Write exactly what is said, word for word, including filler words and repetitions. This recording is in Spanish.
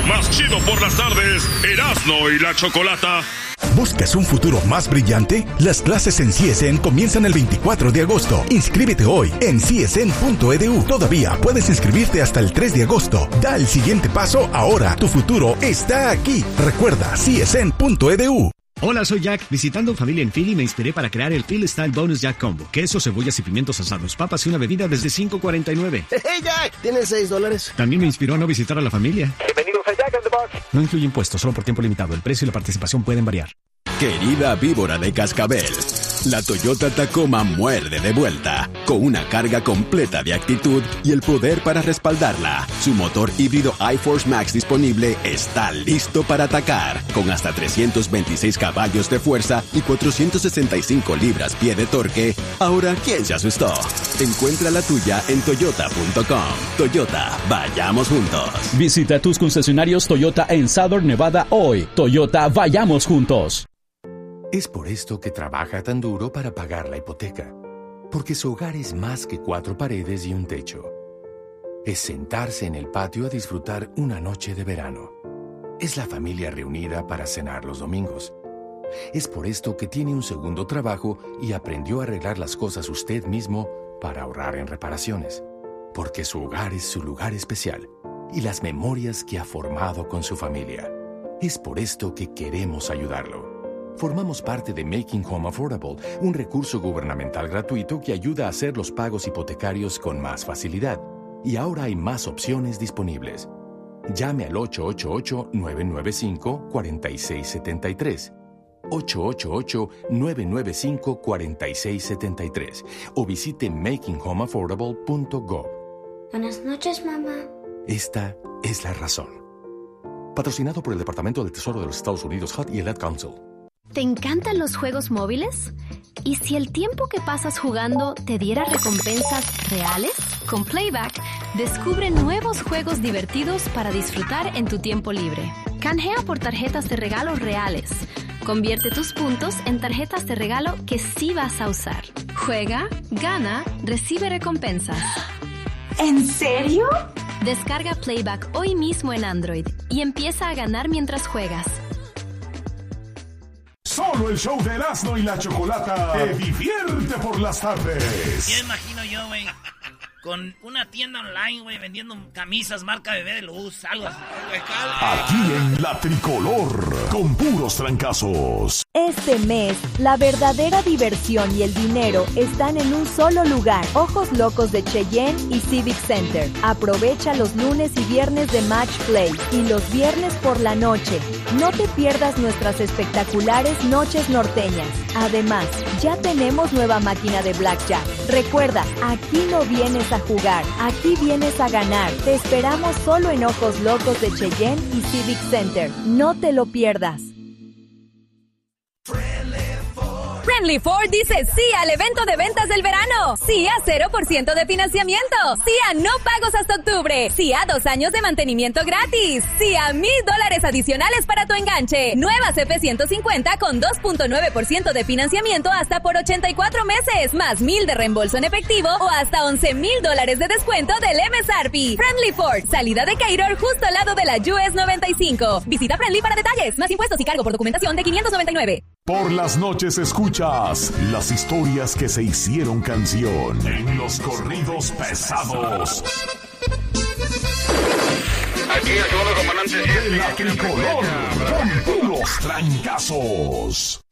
más chido por las tardes, Erasmo y la Chocolata. ¿Buscas un futuro más brillante? Las clases en C S N comienzan el veinticuatro de agosto. Inscríbete hoy en C S N punto e d u. Todavía puedes inscribirte hasta el tres de agosto. Da el siguiente paso ahora. Tu futuro está aquí. Recuerda C S N punto e d u. Hola, soy Jack. Visitando familia en Philly me inspiré para crear el Philly Style Bonus Jack Combo. Queso, cebollas y pimientos asados, papas y una bebida desde cinco cuarenta y nueve. ¡Hey, Jack! ¿Tienes seis dólares? También me inspiró a no visitar a la familia. Bienvenidos a Jack in the Box. No incluye impuestos, solo por tiempo limitado. El precio y la participación pueden variar. Querida víbora de cascabel, la Toyota Tacoma muerde de vuelta, con una carga completa de actitud y el poder para respaldarla. Su motor híbrido iForce Max disponible está listo para atacar, con hasta trescientos veintiséis caballos de fuerza y cuatrocientos sesenta y cinco libras-pie de torque. Ahora, ¿quién se asustó? Encuentra la tuya en toyota punto com. Toyota, vayamos juntos. Visita tus concesionarios Toyota en Southern Nevada hoy. Toyota, vayamos juntos. Es por esto que trabaja tan duro para pagar la hipoteca, porque su hogar es más que cuatro paredes y un techo. Es sentarse en el patio a disfrutar una noche de verano. Es la familia reunida para cenar los domingos. Es por esto que tiene un segundo trabajo y aprendió a arreglar las cosas usted mismo para ahorrar en reparaciones, porque su hogar es su lugar especial y las memorias que ha formado con su familia. Es por esto que queremos ayudarlo. Formamos parte de Making Home Affordable, un recurso gubernamental gratuito que ayuda a hacer los pagos hipotecarios con más facilidad. Y ahora hay más opciones disponibles. Llame al ocho ocho ocho, nueve nueve cinco, cuatro seis siete tres. ocho ocho ocho, nueve nueve cinco, cuatro seis siete tres o visite making home affordable punto gov. Buenas noches, mamá. Esta es la razón. Patrocinado por el Departamento del Tesoro de los Estados Unidos, H U D y el Ad Council. ¿Te encantan los juegos móviles? ¿Y si el tiempo que pasas jugando te diera recompensas reales? Con Playback, descubre nuevos juegos divertidos para disfrutar en tu tiempo libre. Canjea por tarjetas de regalo reales. Convierte tus puntos en tarjetas de regalo que sí vas a usar. Juega, gana, recibe recompensas. ¿En serio? Descarga Playback hoy mismo en Android y empieza a ganar mientras juegas. Solo el show de Erasmo y la Chocolata te divierte por las tardes. Ya imagino yo, güey, con una tienda online, güey, vendiendo camisas marca Bebé de Luz, algo así. Aquí en La Tricolor, con puros trancazos. Este mes, la verdadera diversión y el dinero están en un solo lugar. Ojos Locos de Cheyenne y Civic Center. Aprovecha los lunes y viernes de Match Play y los viernes por la noche. No te pierdas nuestras espectaculares noches norteñas. Además, ya tenemos nueva máquina de Blackjack. Recuerda, aquí no vienes a jugar, aquí vienes a ganar. Te esperamos solo en Ojos Locos de Cheyenne y Civic Center. No te lo pierdas. Friendly Ford dice sí al evento de ventas del verano. Sí a cero por ciento de financiamiento. Sí a no pagos hasta octubre. Sí a dos años de mantenimiento gratis. Sí a mil dólares adicionales para tu enganche. Nueva F ciento cincuenta con dos punto nueve por ciento de financiamiento hasta por ochenta y cuatro meses. Más mil de reembolso en efectivo o hasta once mil dólares de descuento del M S R P. Friendly Ford, salida de Cairo justo al lado de la U S noventa y cinco. Visita Friendly para detalles. Más impuestos y cargo por documentación de quinientos noventa y nueve. Por las noches escuchas las historias que se hicieron canción en los corridos pesados. Aquí el segundo comandante de La Tricolor, con puros trancazos.